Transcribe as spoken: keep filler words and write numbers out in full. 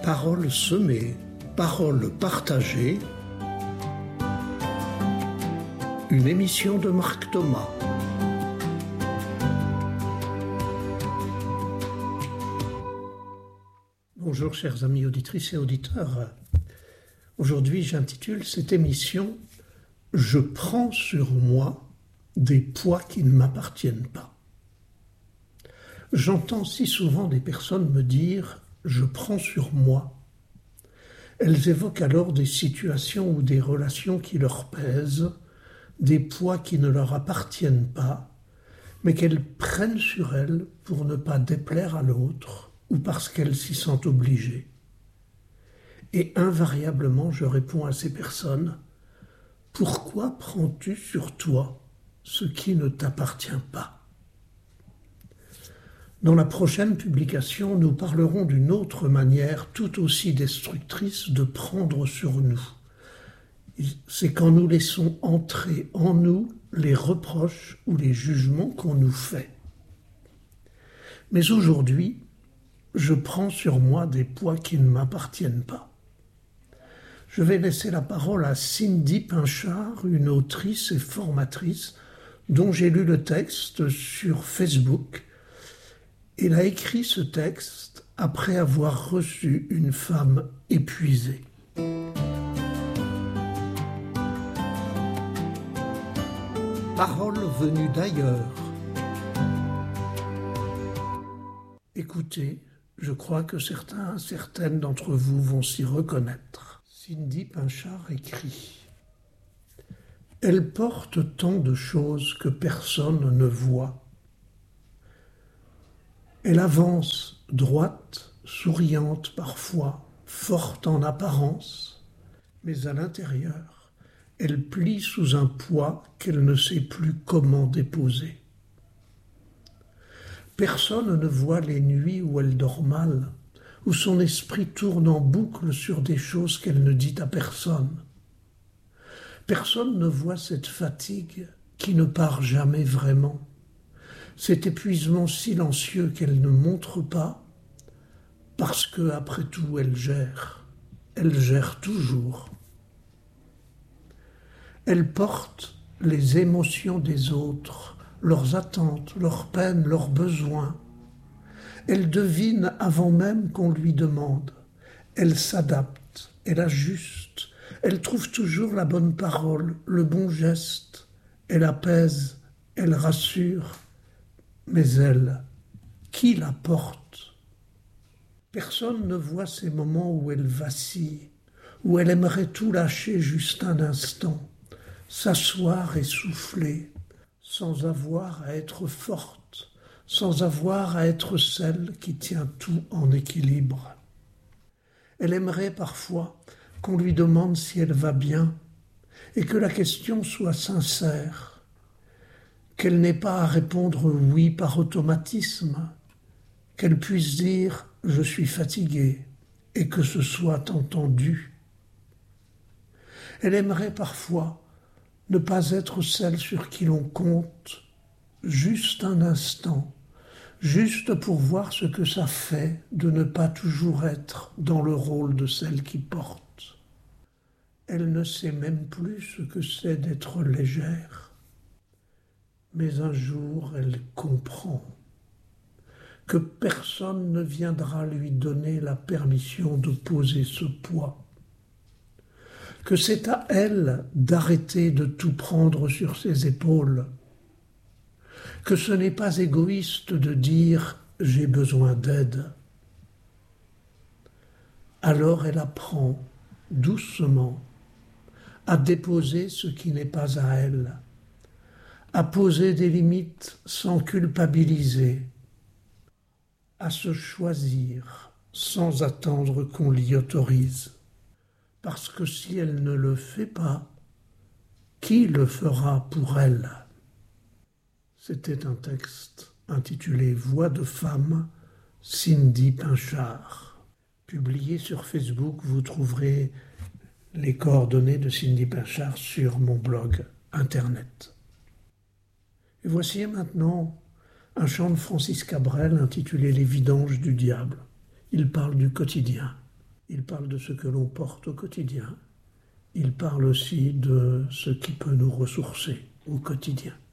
Paroles semées, paroles partagées. Une émission de Marc Thomas. Bonjour chers amis auditrices et auditeurs. Aujourd'hui j'intitule cette émission « Je prends sur moi des poids qui ne m'appartiennent pas ». J'entends si souvent des personnes me dire « je prends sur moi ». Elles évoquent alors des situations ou des relations qui leur pèsent, des poids qui ne leur appartiennent pas, mais qu'elles prennent sur elles pour ne pas déplaire à l'autre ou parce qu'elles s'y sentent obligées. Et invariablement, je réponds à ces personnes « Pourquoi prends-tu sur toi ce qui ne t'appartient pas ?» Dans la prochaine publication, nous parlerons d'une autre manière tout aussi destructrice de prendre sur nous. C'est quand nous laissons entrer en nous les reproches ou les jugements qu'on nous fait. Mais aujourd'hui, je prends sur moi des poids qui ne m'appartiennent pas. Je vais laisser la parole à Cindy Pinchard, une autrice et formatrice dont j'ai lu le texte sur Facebook. Elle a écrit ce texte après avoir reçu une femme épuisée. Paroles venues d'ailleurs. Écoutez, je crois que certains, certaines d'entre vous vont s'y reconnaître. Cindy Pinchard écrit « Elle porte tant de choses que personne ne voit. Elle avance droite, souriante parfois, forte en apparence, mais à l'intérieur, elle plie sous un poids qu'elle ne sait plus comment déposer. Personne ne voit les nuits où elle dort mal, où son esprit tourne en boucle sur des choses qu'elle ne dit à personne. Personne ne voit cette fatigue qui ne part jamais vraiment. Cet épuisement silencieux qu'elle ne montre pas, parce que, après tout, elle gère, elle gère toujours. Elle porte les émotions des autres, leurs attentes, leurs peines, leurs besoins. Elle devine avant même qu'on lui demande. Elle s'adapte, elle ajuste, elle trouve toujours la bonne parole, le bon geste. Elle apaise, elle rassure. Mais elle, qui la porte? Personne ne voit ces moments où elle vacille, où elle aimerait tout lâcher juste un instant, s'asseoir et souffler, sans avoir à être forte, sans avoir à être celle qui tient tout en équilibre. Elle aimerait parfois qu'on lui demande si elle va bien, et que la question soit sincère, qu'elle n'ait pas à répondre oui par automatisme, qu'elle puisse dire « je suis fatiguée » et que ce soit entendu. Elle aimerait parfois ne pas être celle sur qui l'on compte, juste un instant, juste pour voir ce que ça fait de ne pas toujours être dans le rôle de celle qui porte. Elle ne sait même plus ce que c'est d'être légère. Mais un jour, elle comprend que personne ne viendra lui donner la permission de poser ce poids, que c'est à elle d'arrêter de tout prendre sur ses épaules, que ce n'est pas égoïste de dire « j'ai besoin d'aide ». Alors elle apprend, doucement, à déposer ce qui n'est pas à elle, à poser des limites sans culpabiliser, à se choisir sans attendre qu'on l'y autorise. Parce que si elle ne le fait pas, qui le fera pour elle? C'était un texte intitulé « Voix de femme », Cindy Pinchard. Publié sur Facebook, vous trouverez les coordonnées de Cindy Pinchard sur mon blog internet. Et voici maintenant un chant de Francis Cabrel intitulé « Les vidanges du diable ». Il parle du quotidien. il parle de ce que l'on porte au quotidien. Il parle aussi de ce qui peut nous ressourcer au quotidien.